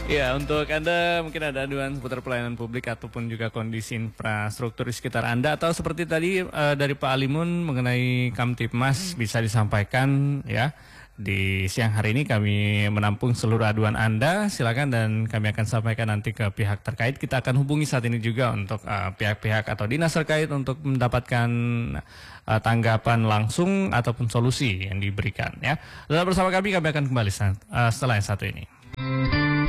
Ya, untuk Anda mungkin ada aduan seputar pelayanan publik ataupun juga kondisi infrastruktur di sekitar Anda, atau seperti tadi dari Pak Alimun mengenai Kamtipmas bisa disampaikan ya. Di siang hari ini kami menampung seluruh aduan Anda, silakan, dan kami akan sampaikan nanti ke pihak terkait. Kita akan hubungi saat ini juga untuk pihak-pihak atau dinas terkait untuk mendapatkan tanggapan langsung ataupun solusi yang diberikan ya. Dan bersama kami akan kembali setelah yang satu ini.